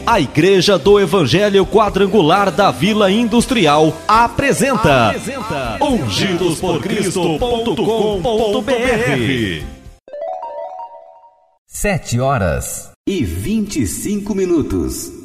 A Igreja do Evangelho Quadrangular da Vila Industrial apresenta ungidosporcristo.com.br. 7h25.